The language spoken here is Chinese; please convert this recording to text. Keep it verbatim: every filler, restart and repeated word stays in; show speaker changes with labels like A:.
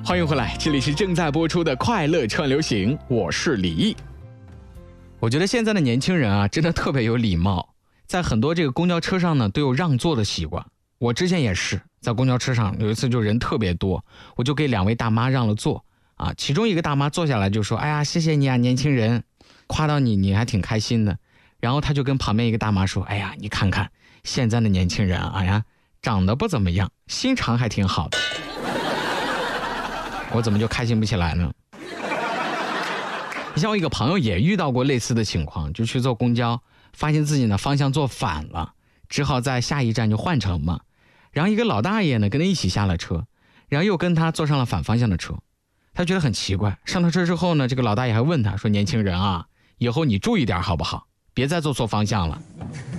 A: 欢迎回来，这里是正在播出的快乐串流行，我是李毅。我觉得现在的年轻人啊，真的特别有礼貌，在很多这个公交车上呢，都有让座的习惯。我之前也是在公交车上，有一次就人特别多，我就给两位大妈让了座啊。其中一个大妈坐下来就说：“哎呀，谢谢你啊，年轻人，夸到你，你还挺开心的。”然后他就跟旁边一个大妈说：“哎呀，你看看现在的年轻人啊，哎呀，长得不怎么样，心肠还挺好的。”我怎么就开心不起来呢？你像我一个朋友也遇到过类似的情况，就去坐公交，发现自己的方向坐反了，只好在下一站就换乘嘛。然后一个老大爷呢跟他一起下了车，然后又跟他坐上了反方向的车。他觉得很奇怪，上了车之后呢，这个老大爷还问他说：“年轻人啊，以后你注意点好不好？别再坐错方向了。”